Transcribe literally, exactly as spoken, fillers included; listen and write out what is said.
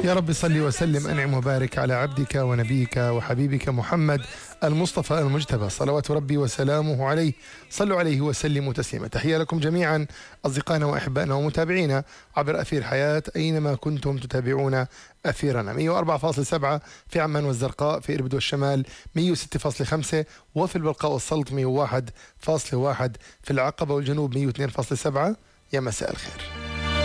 يا رب صل وسلم أنعم وبارك على عبدك ونبيك وحبيبك محمد المصطفى المجتبى، صلوات ربي وسلامه عليه. صلوا عليه وسلموا تسليما. تحية لكم جميعا أصدقائنا وأحبائنا ومتابعينا عبر أثير حياة أينما كنتم تتابعون أثيرنا. مئة وأربعة فاصلة سبعة في عمان والزرقاء، في إربد والشمال مئة وستة فاصلة خمسة، وفي البلقاء والسلط مئة وواحد فاصلة واحد، في العقبة والجنوب مئة واثنين فاصلة سبعة. يا مساء الخير.